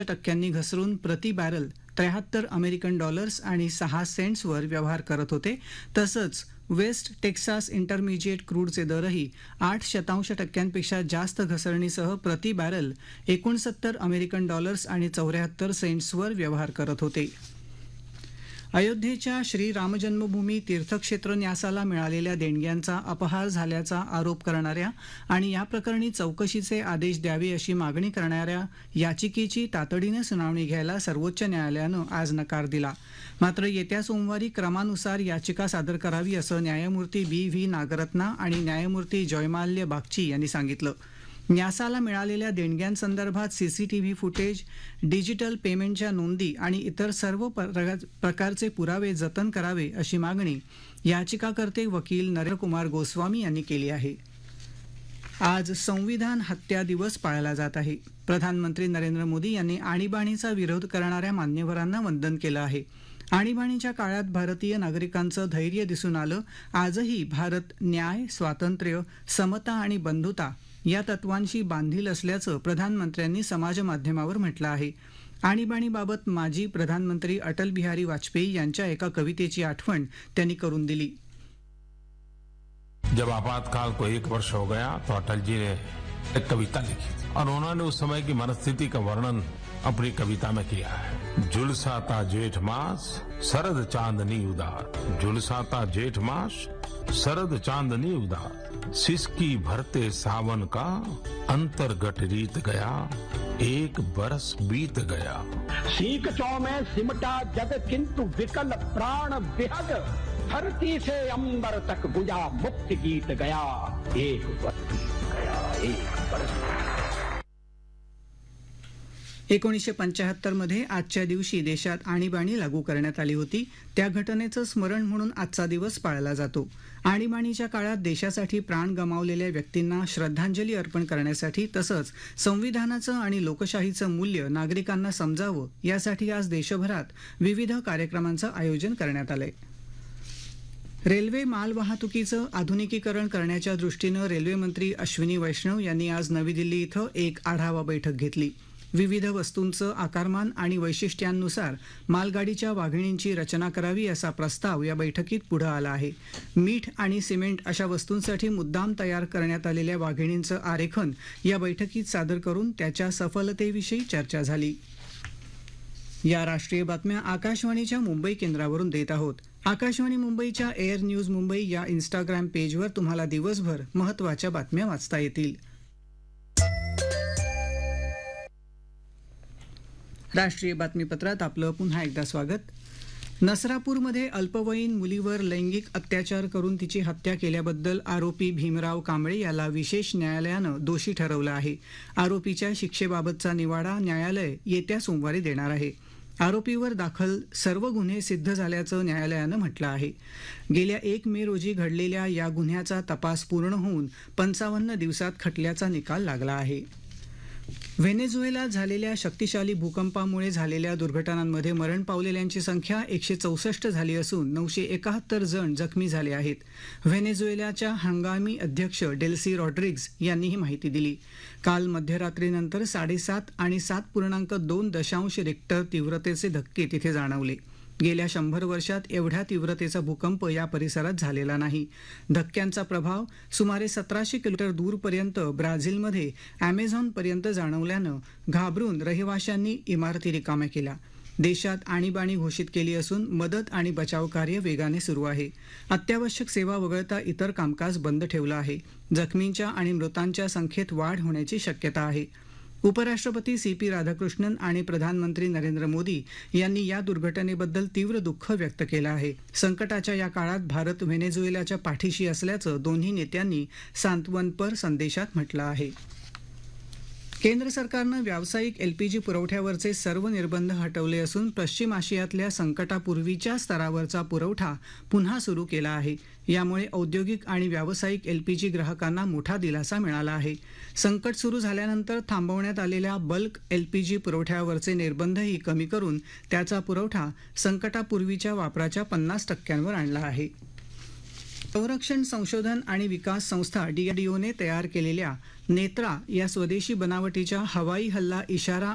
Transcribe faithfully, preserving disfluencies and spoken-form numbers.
टक्क्यांनी घसरून प्रति बॅरल त्र्याहत्तर अमेरिकन डॉलर्स आणि सहा सेंट्सवर व्यवहार करत होते. तसंच वेस्ट टेक्सास इंटरमिजिएट क्रूडचे दरही आठ शतांश टक्क्यांपेक्षा जास्त घसरणीसह प्रति बॅरल एकोणसत्तर अमेरिकन डॉलर्स आणि चौऱ्याहत्तर सेंट्सवर व्यवहार करत होते. अयोध्येच्या श्री रामजन्मभूमी तीर्थक्षेत्र न्यासाला मिळालेल्या देणग्यांचा अपहार झाल्याचा आरोप करणाऱ्या आणि या प्रकरणी चौकशीचे आदेश द्यावे अशी मागणी करणाऱ्या याचिकेची तातडीने सुनावणी घ्यायला सर्वोच्च न्यायालयानं आज नकार दिला. मात्र येत्या सोमवारी क्रमानुसार याचिका सादर करावी असं न्यायमूर्ती बी व्ही नागरत्ना आणि न्यायमूर्ती जयमाल्य बागची यांनी सांगितलं. न्यासाला मिळालेल्या देणग्यांसंदर्भात सीसीटीव्ही फुटेज, डिजिटल पेमेंटच्या नोंदी आणि इतर सर्व प्रकारचे पुरावे जतन करावे अशी मागणी याचिकाकर्ते वकील नरेंद्र कुमार गोस्वामी यांनी केली आहे. आज संविधान हत्या दिवस पाळला जात आहे. प्रधानमंत्री नरेंद्र मोदी यांनी आणीबाणीचा विरोध करणाऱ्या मान्यवरांना वंदन केलं आहे. आणीबाणीच्या काळात भारतीय नागरिकांचं धैर्य दिसून आलं. आजही भारत न्याय, स्वातंत्र्य, समता आणि बंधुता या तत्वांशी बांधील असल्याचं प्रधानमंत्र्यांनी समाजमाध्यमावर म्हटलं आहे. आणीबाणीबाबत माजी प्रधानमंत्री अटल बिहारी वाजपेयी यांच्या एका कवितेची आठवण त्यांनी करून दिली. जब आपातकाल को एक वर्ष हो गया तो अटल जी ने एक कविता लिखी थी और उन्होंने उस समय की मनस्थिति का वर्णन अपनी कविता में किया है. झुलसाता जेठ मास शरद चांदनी उदार, झुलसाता जेठ मास शरद चांदनी उदार, सिसकी भरते सावन का अंतर्गत रीत गया, एक बरस बीत गया. सीख चौ में सिमटा जग किंतु विकल प्राण विहग, धरती से अंबर तक गुंजा मुक्ति गीत गया, एक बरस गया, एक बरस. एकोणीसशे पंच्याहत्तर मध्ये आजच्या दिवशी देशात आणीबाणी लागू करण्यात आली होती. त्या घटनेचं स्मरण म्हणून आजचा दिवस पाळला जातो. आणीबाणीच्या काळात देशासाठी प्राण गमावलेल्या व्यक्तींना श्रद्धांजली अर्पण करण्यासाठी तसंच संविधानाचं आणि लोकशाहीचं मूल्य नागरिकांना समजावं यासाठी आज देशभरात विविध कार्यक्रमांचं आयोजन करण्यात आलंय. रेल्वे मालवाहतुकीचं आधुनिकीकरण करण्याच्या दृष्टीनं रेल्वे मंत्री अश्विनी वैष्णव यांनी आज नवी दिल्ली इथं एक आढावा बैठक घेतली. विविध वस्तूंचं आकारमान आणि वैशिष्ट्यांनुसार मालगाडीच्या वाघिणींची रचना करावी असा प्रस्ताव या बैठकीत पुढे आला आहे. मीठ आणि सिमेंट अशा वस्तूंसाठी मुद्दाम तयार करण्यात आलेल्या वाघिणींचं आरेखन या बैठकीत सादर करून त्याच्या सफलतेविषयी चर्चा झाली. या राष्ट्रीय बातम्या आकाशवाणीच्या मुंबई केंद्रावरून देत आहोत. आकाशवाणी मुंबईच्या एअर न्यूज मुंबई या इंस्टाग्राम पेजवर तुम्हाला दिवसभर महत्त्वाच्या बातम्या वाचता येतील. राष्ट्रीय बातमीपत्रात आपलं पुन्हा एकदा स्वागत. नसरापूरमध्ये अल्पवयीन मुलीवर लैंगिक अत्याचार करून तिची हत्या केल्याबद्दल आरोपी भीमराव कांबळे याला विशेष न्यायालयानं दोषी ठरवलं आहे. आरोपीच्या शिक्षेबाबतचा निवाडा न्यायालय येत्या सोमवारी देणार आहे. आरोपीवर दाखल सर्व गुन्हे सिद्ध झाल्याचं न्यायालयानं म्हटलं आहे. गेल्या एक मे रोजी घडलेल्या या गुन्ह्याचा तपास पूर्ण होऊन पंचावन्न दिवसात खटल्याचा निकाल लागला आहे. व्हेनेझुएलात झालेल्या शक्तिशाली भूकंपामुळे झालेल्या दुर्घटनांमध्ये मरण पावलेल्यांची संख्या एकशे चौसष्ट झाली असून नऊशे एकाहत्तर जण जखमी झाले आहेत. व्हेनेझुएलाच्या हंगामी अध्यक्ष डेल्सी रॉड्रिग्ज यांनी ही माहिती दिली. काल मध्यरात्रीनंतर साडेसात आणि सात पूर्णांक दोन दशांश रिक्टर तीव्रतेचे धक्के तिथे जाणवले. गेल्या शंभर वर्षात एवढ्या तीव्रतेचा भूकंप या परिसरात झालेला नाही. धक्क्यांचा प्रभाव सुमारे सतराशे किलोमीटर दूरपर्यंत ब्राझीलमध्ये अमेझॉनपर्यंत जाणवल्यानं घाबरून रहिवाशांनी इमारती रिकाम्या केल्या. देशात आणीबाणी घोषित केली असून मदत आणि बचाव कार्य वेगाने सुरू आहे. अत्यावश्यक सेवा वगळता इतर कामकाज बंद ठेवलं आहे. जखमींच्या आणि मृतांच्या संख्येत वाढ होण्याची शक्यता आहे. उपराष्ट्रपती सी पी राधाकृष्णन आणि प्रधानमंत्री नरेंद्र मोदी यांनी या दुर्घटनेबद्दल तीव्र दुःख व्यक्त केलं आहे. संकटाच्या या काळात भारत व्हेनेझुएलाच्या पाठीशी असल्याचं दोन्ही नेत्यांनी सांत्वनपर संदेशात म्हटलं आहे. केंद्र सरकारनं व्यावसायिक एलपीजी पुरवठ्यावरचे सर्व निर्बंध हटवले असून पश्चिम आशियातल्या संकटापूर्वीच्या स्तरावरचा पुरवठा पुन्हा सुरू केला आहे. यामुळे औद्योगिक आणि व्यावसायिक एलपीजी ग्राहकांना मोठा दिलासा मिळाला आहे. संकट सुरू झाल्यानंतर थांबवण्यात आलेल्या बल्क एलपीजी पुरवठ्यावरचे निर्बंधही कमी करून त्याचा पुरवठा संकटापूर्वीच्या वापराच्या पन्नास टक्क्यांवर आणला आहे. संरक्षण संशोधन आणि विकास संस्था डीआरडीओने तयार केलेल्या नेत्रा या स्वदेशी बनावटीच्या हवाई हल्ला इशारा